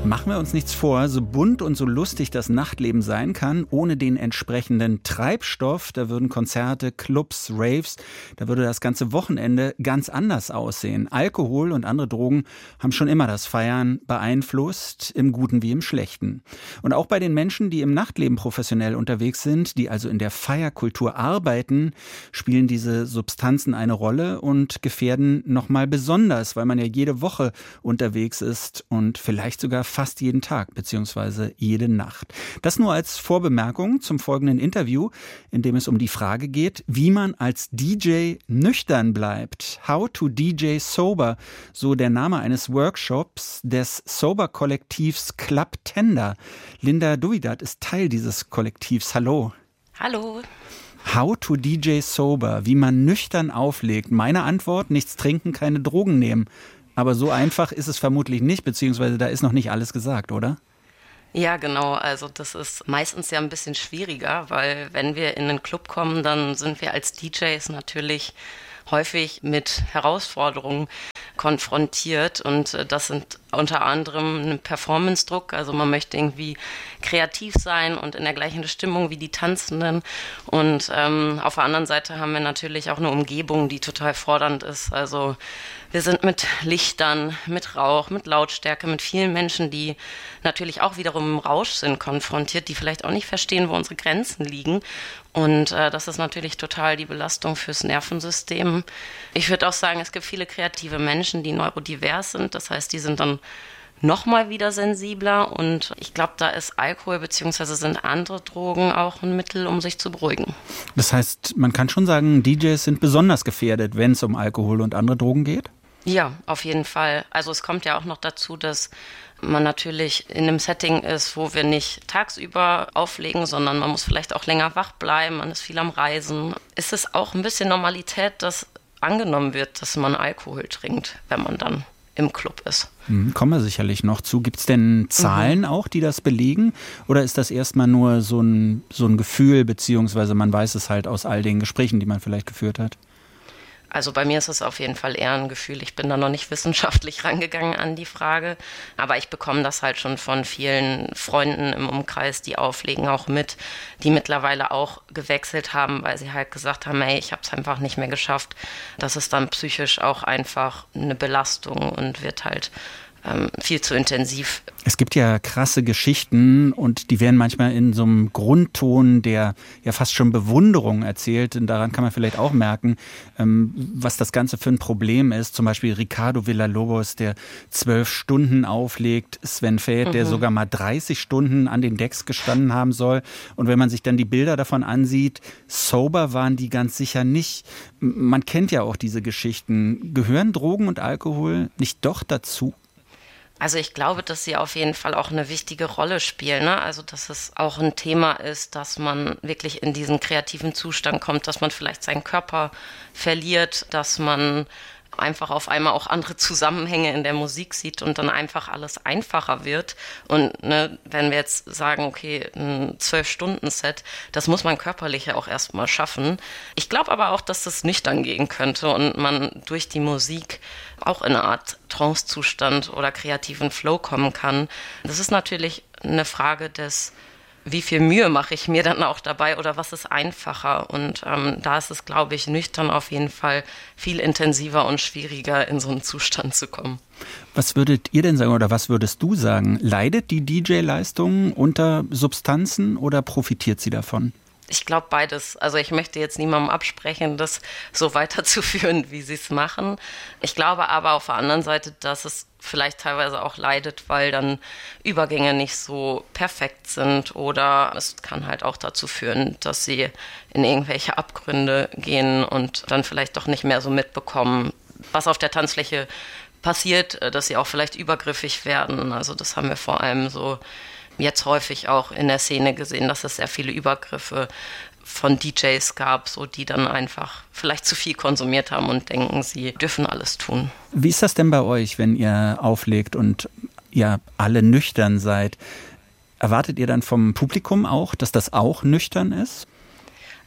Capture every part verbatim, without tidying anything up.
Machen wir uns nichts vor, so bunt und so lustig das Nachtleben sein kann, ohne den entsprechenden Treibstoff, da würden Konzerte, Clubs, Raves, da würde das ganze Wochenende ganz anders aussehen. Alkohol und andere Drogen haben schon immer das Feiern beeinflusst, im Guten wie im Schlechten. Und auch bei den Menschen, die im Nachtleben professionell unterwegs sind, die also in der Feierkultur arbeiten, spielen diese Substanzen eine Rolle und gefährden nochmal besonders, weil man ja jede Woche unterwegs ist und vielleicht sogar fast jeden Tag bzw. jede Nacht. Das nur als Vorbemerkung zum folgenden Interview, in dem es um die Frage geht, wie man als D J nüchtern bleibt. How to D J Sober, so der Name eines Workshops des Sober-Kollektivs Club Tender. Linda Duvidat ist Teil dieses Kollektivs. Hallo. Hallo. How to D J Sober, wie man nüchtern auflegt. Meine Antwort, nichts trinken, keine Drogen nehmen. Aber so einfach ist es vermutlich nicht, beziehungsweise da ist noch nicht alles gesagt, oder? Ja, genau. Also das ist meistens ja ein bisschen schwieriger, weil wenn wir in einen Club kommen, dann sind wir als D Js natürlich häufig mit Herausforderungen konfrontiert und das sind unter anderem ein Performance-Druck, also man möchte irgendwie kreativ sein und in der gleichen Stimmung wie die Tanzenden und ähm, auf der anderen Seite haben wir natürlich auch eine Umgebung, die total fordernd ist, also wir sind mit Lichtern, mit Rauch, mit Lautstärke, mit vielen Menschen, die natürlich auch wiederum im Rausch sind, konfrontiert, die vielleicht auch nicht verstehen, wo unsere Grenzen liegen. Und äh, das ist natürlich total die Belastung fürs Nervensystem. Ich würde auch sagen, es gibt viele kreative Menschen, die neurodivers sind. Das heißt, die sind dann nochmal wieder sensibler. Und ich glaube, da ist Alkohol bzw. sind andere Drogen auch ein Mittel, um sich zu beruhigen. Das heißt, man kann schon sagen, D Js sind besonders gefährdet, wenn es um Alkohol und andere Drogen geht? Ja, auf jeden Fall. Also es kommt ja auch noch dazu, dass man natürlich in einem Setting ist, wo wir nicht tagsüber auflegen, sondern man muss vielleicht auch länger wach bleiben, man ist viel am Reisen. Ist es auch ein bisschen Normalität, dass angenommen wird, dass man Alkohol trinkt, wenn man dann im Club ist? Hm, kommen wir sicherlich noch zu. Gibt es denn Zahlen mhm. auch, die das belegen? Oder ist das erstmal nur so ein, so ein Gefühl, beziehungsweise man weiß es halt aus all den Gesprächen, die man vielleicht geführt hat? Also bei mir ist es auf jeden Fall eher ein Gefühl. Ich bin da noch nicht wissenschaftlich rangegangen an die Frage, aber ich bekomme das halt schon von vielen Freunden im Umkreis, die auflegen, auch mit, die mittlerweile auch gewechselt haben, weil sie halt gesagt haben, hey, ich habe es einfach nicht mehr geschafft. Das ist dann psychisch auch einfach eine Belastung und wird halt ähm, viel zu intensiv. Es gibt ja krasse Geschichten und die werden manchmal in so einem Grundton, der ja fast schon Bewunderung erzählt. Und daran kann man vielleicht auch merken, ähm, was das Ganze für ein Problem ist. Zum Beispiel Ricardo Villalobos, der zwölf Stunden auflegt. Sven Väth, mhm. der sogar mal dreißig Stunden an den Decks gestanden haben soll. Und wenn man sich dann die Bilder davon ansieht, sober waren die ganz sicher nicht. Man kennt ja auch diese Geschichten. Gehören Drogen und Alkohol nicht doch dazu? Also ich glaube, dass sie auf jeden Fall auch eine wichtige Rolle spielen, ne? Also dass es auch ein Thema ist, dass man wirklich in diesen kreativen Zustand kommt, dass man vielleicht seinen Körper verliert, dass man einfach auf einmal auch andere Zusammenhänge in der Musik sieht und dann einfach alles einfacher wird. Und ne, wenn wir jetzt sagen, okay, ein zwölf-Stunden-Set, das muss man körperlich ja auch erstmal schaffen. Ich glaube aber auch, dass das nüchtern gehen könnte und man durch die Musik auch in eine Art Trance-Zustand oder kreativen Flow kommen kann. Das ist natürlich eine Frage des, wie viel Mühe mache ich mir dann auch dabei oder was ist einfacher? Und ähm, da ist es, glaube ich, nüchtern auf jeden Fall viel intensiver und schwieriger, in so einen Zustand zu kommen. Was würdet ihr denn sagen oder was würdest du sagen? Leidet die D J-Leistung unter Substanzen oder profitiert sie davon? Ich glaube beides. Also ich möchte jetzt niemandem absprechen, das so weiterzuführen, wie sie es machen. Ich glaube aber auf der anderen Seite, dass es vielleicht teilweise auch leidet, weil dann Übergänge nicht so perfekt sind oder es kann halt auch dazu führen, dass sie in irgendwelche Abgründe gehen und dann vielleicht doch nicht mehr so mitbekommen, was auf der Tanzfläche passiert, dass sie auch vielleicht übergriffig werden. Also das haben wir vor allem so jetzt häufig auch in der Szene gesehen, dass es sehr viele Übergriffe von D Js gab, so die dann einfach vielleicht zu viel konsumiert haben und denken, sie dürfen alles tun. Wie ist das denn bei euch, wenn ihr auflegt und ihr alle nüchtern seid? Erwartet ihr dann vom Publikum auch, dass das auch nüchtern ist?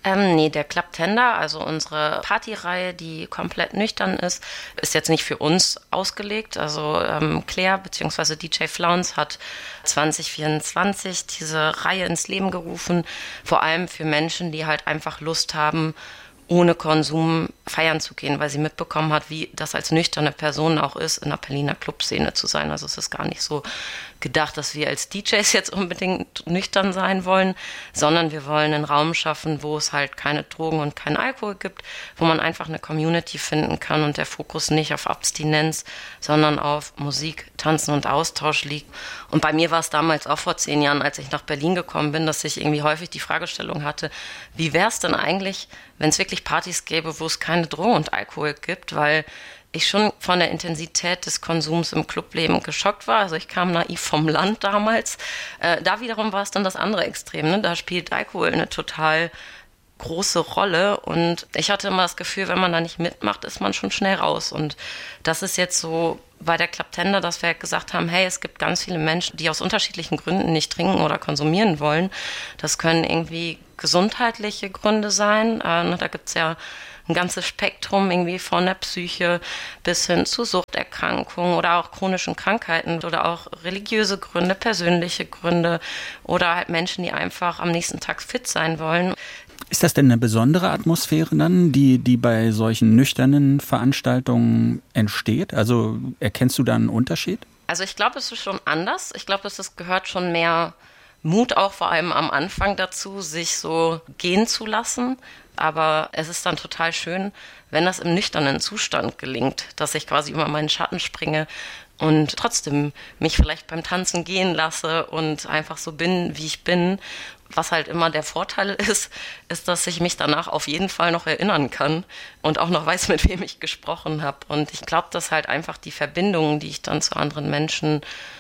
Ähm, nee, der Club Tender, also unsere Partyreihe, die komplett nüchtern ist, ist jetzt nicht für uns ausgelegt. Also ähm, Claire bzw. D J Flounce hat zwanzig vierundzwanzig diese Reihe ins Leben gerufen, vor allem für Menschen, die halt einfach Lust haben, ohne Konsum feiern zu gehen, weil sie mitbekommen hat, wie das als nüchterne Person auch ist, in der Berliner Clubszene zu sein. Also es ist gar nicht so gedacht, dass wir als D Js jetzt unbedingt nüchtern sein wollen, sondern wir wollen einen Raum schaffen, wo es halt keine Drogen und keinen Alkohol gibt, wo man einfach eine Community finden kann und der Fokus nicht auf Abstinenz, sondern auf Musik, Tanzen und Austausch liegt. Und bei mir war es damals auch vor zehn Jahren, als ich nach Berlin gekommen bin, dass ich irgendwie häufig die Fragestellung hatte, wie wäre es denn eigentlich, wenn es wirklich Partys gäbe, wo es keine Drogen und Alkohol gibt, weil ich schon von der Intensität des Konsums im Clubleben geschockt war. Also ich kam naiv vom Land damals. Äh, da wiederum war es dann das andere Extrem. Ne? Da spielt Alkohol eine total große Rolle und ich hatte immer das Gefühl, wenn man da nicht mitmacht, ist man schon schnell raus. Und das ist jetzt so bei der Club Tender, dass wir gesagt haben, hey, es gibt ganz viele Menschen, die aus unterschiedlichen Gründen nicht trinken oder konsumieren wollen. Das können irgendwie gesundheitliche Gründe sein. Äh, da gibt es ja ein ganzes Spektrum irgendwie von der Psyche bis hin zu Suchterkrankungen oder auch chronischen Krankheiten oder auch religiöse Gründe, persönliche Gründe oder halt Menschen, die einfach am nächsten Tag fit sein wollen. Ist das denn eine besondere Atmosphäre dann, die, die bei solchen nüchternen Veranstaltungen entsteht? Also erkennst du da einen Unterschied? Also ich glaube, es ist schon anders. Ich glaube, es ist, gehört schon mehr Mut auch vor allem am Anfang dazu, sich so gehen zu lassen. Aber es ist dann total schön, wenn das im nüchternen Zustand gelingt, dass ich quasi über meinen Schatten springe und trotzdem mich vielleicht beim Tanzen gehen lasse und einfach so bin, wie ich bin. Was halt immer der Vorteil ist, ist, dass ich mich danach auf jeden Fall noch erinnern kann und auch noch weiß, mit wem ich gesprochen habe. Und ich glaube, dass halt einfach die Verbindungen, die ich dann zu anderen Menschen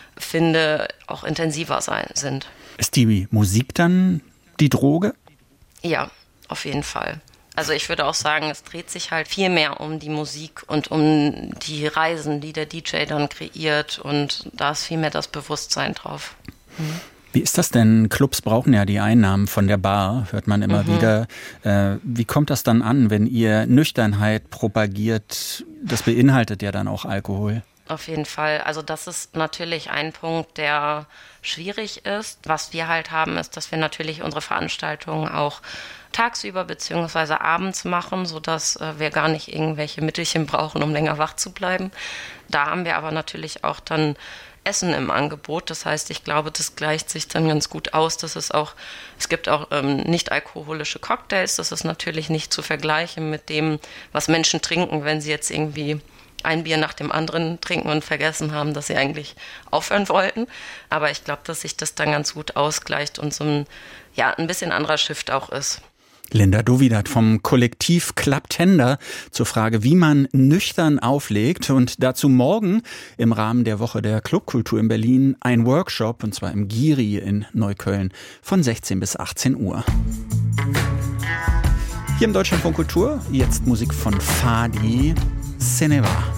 finde, auch intensiver sein, sind. Ist die Musik dann die Droge? Ja, auf jeden Fall. Also ich würde auch sagen, es dreht sich halt viel mehr um die Musik und um die Reisen, die der D J dann kreiert und da ist viel mehr das Bewusstsein drauf. Mhm. Wie ist das denn? Clubs brauchen ja die Einnahmen von der Bar, hört man immer mhm. wieder. Äh, wie kommt das dann an, wenn ihr Nüchternheit propagiert? Das beinhaltet ja dann auch Alkohol. Auf jeden Fall. Also das ist natürlich ein Punkt, der schwierig ist. Was wir halt haben, ist, dass wir natürlich unsere Veranstaltungen auch tagsüber bzw. abends machen, sodass äh, wir gar nicht irgendwelche Mittelchen brauchen, um länger wach zu bleiben. Da haben wir aber natürlich auch dann Essen im Angebot. Das heißt, ich glaube, das gleicht sich dann ganz gut aus. Das ist auch, es gibt auch ähm, nicht alkoholische Cocktails. Das ist natürlich nicht zu vergleichen mit dem, was Menschen trinken, wenn sie jetzt irgendwie ein Bier nach dem anderen trinken und vergessen haben, dass sie eigentlich aufhören wollten. Aber ich glaube, dass sich das dann ganz gut ausgleicht und so ein, ja, ein bisschen anderer Shift auch ist. Linda Dovidat vom Kollektiv Club Tender zur Frage, wie man nüchtern auflegt. Und dazu morgen im Rahmen der Woche der Clubkultur in Berlin ein Workshop, und zwar im Giri in Neukölln von sechzehn bis achtzehn Uhr. Hier im Deutschlandfunk Kultur, jetzt Musik von Fadi, Ce ne va.